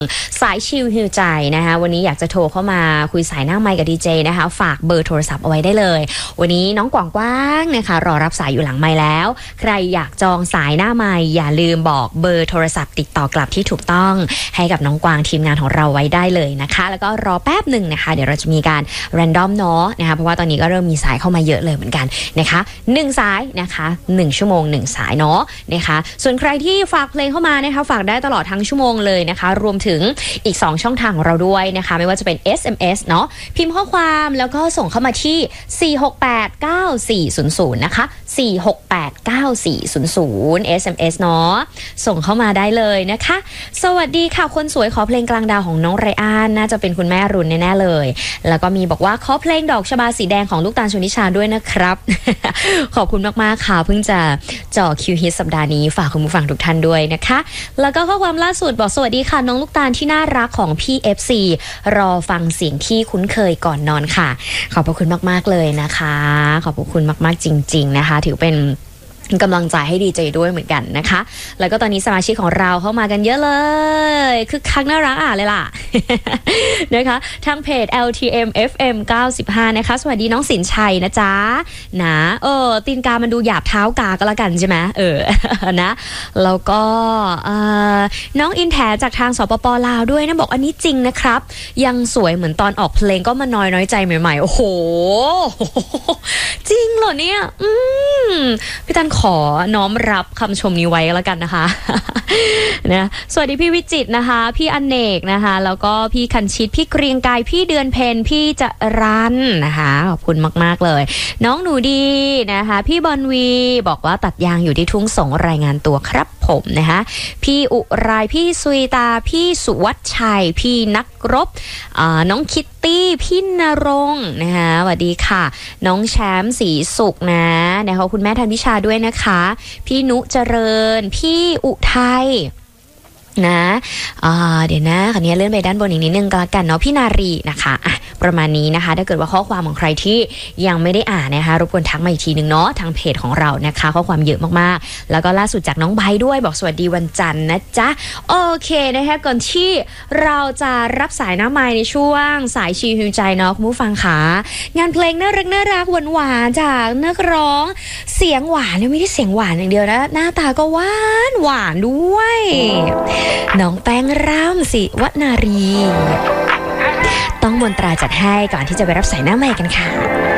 สายชิลฮิวใจนะคะวันนี้อยากจะโทรเข้ามาคุยสายหน้าไมค์กับดีเจนะคะฝากเบอร์โทรศัพท์เอาไว้ได้เลยวันนี้น้องกว้างๆนะคะรอรับสายอยู่หลังไมค์แล้วใครอยากจองสายหน้าไมค์อย่าลืมบอกเบอร์โทรศัพท์ติดต่อกลับที่ถูกต้องให้กับน้องกวางทีมงานของเราไว้ได้เลยนะคะแล้วก็รอแป๊บหนึ่งนะคะเดี๋ยวเราจะมีการแรนดอมเนาะนะคะเพราะว่าตอนนี้ก็เริ่มมีสายเข้ามาเยอะเลยเหมือนกันนะคะ1สายนะคะ1ชั่วโมง1สายเนาะนะคะส่วนใครที่ฝากเพลงเข้ามานะคะฝากได้ตลอดทั้งชั่วโมงเลยนะคะรวมถึงอีก2ช่องทางของเราด้วยนะคะไม่ว่าจะเป็น SMS เนาะพิมพ์ข้อความแล้วก็ส่งเข้ามาที่4689400นะคะ4689400 SMS เนาะส่งเข้ามาได้เลยนะคะสวัสดีค่ะคนสวยขอเพลงกลางดาวของน้องไรอันน่าจะเป็นคุณแม่รุ่นแน่ๆเลยแล้วก็มีบอกว่าขอเพลงดอกชบาสีแดงของลูกตาลชนิชาด้วยนะครับ ขอบคุณมากๆค่ะเพิ่งจะจ่อคิวฮิตสัปดาห์นี้ฝากคุณผู้ฟังทุกท่านด้วยนะคะแล้วก็ข้อความล่าสุดบอกสวัสดีค่ะน้องลูกตาลที่น่ารักของพี่ FC รอฟังเสียงที่คุ้นเคยก่อนนอนค่ะขอบพระคุณมากๆเลยนะคะขอบพระคุณมากๆจริงๆนะคะถือเป็นกำลังใจให้ดีเจด้วยเหมือนกันนะคะแล้วก็ตอนนี้สมาชิกของเราเข้ามากันเยอะเลยคือคักน่ารักเลยล่ะ นะคะทางเพจ LTM FM 95นะคะสวัสดีน้องสินชัยนะจ๊ะนะตีนกามันดูหยาบเท้ากาก็แล้วกันใช่ไหมนะแล้วก็น้องอินแถจากทางสปป.ลาวด้วยนะบอกอันนี้จริงนะครับยังสวยเหมือนตอนออกเพลงก็มาน้อยใจใหม่ๆโอ้โหจริงเหรอเนี่ยพี่ตันขอน้อมรับคำชมนี้ไว้แล้วกันนะคะนะสวัสดีพี่วิจิตรนะคะพี่อเนกนะคะแล้วก็พี่คันชิตพี่เกรียงกายพี่เดือนเพนพี่จรัญนะคะขอบคุณมากๆเลยน้องหนูดีนะคะพี่บอลวีบอกว่าตัดยางอยู่ที่ทุ่งสงรายงานตัวครับผมนะคะพี่อุไรพี่สุยตาพี่สุวัชชัยพี่นักรบน้องคิตตี้พี่นรงค์นะคะสวัสดีค่ะน้องแชมป์ศรีสุขนะคะคุณแม่ทันพิชาด้วยนะคะพี่นุเจริญพี่อุทัยนะเดี๋ยวนะคันนี้เลื่อนไปด้านบนอีกนิดนึงก็แล้วกันเนาะพี่นารีนะคะประมาณนี้นะคะถ้าเกิดว่าข้อความของใครที่ยังไม่ได้อ่านนะคะรบกวนทักมาอีกทีนึงเนาะทางเพจของเรานะคะข้อความเยอะมากๆแล้วก็ล่าสุดจากน้องไบด้วยบอกสวัสดีวันจันทร์นะจ๊ะโอเคนะคะก่อนที่เราจะรับสายหน้าไมค์ในช่วงสายชีฮิวใจเนาะคุณผู้ฟังค่ะงานเพลงน่ารักหวานๆจากนักร้องเสียงหวานเนี่ยไม่ได้เสียงหวานอย่างเดียวนะหน้าตาก็หวานด้วยน้องแป้งร่ำสิวนารีต้องมนตราจัดให้ก่อนที่จะไปรับสายหน้าใหม่กันค่ะ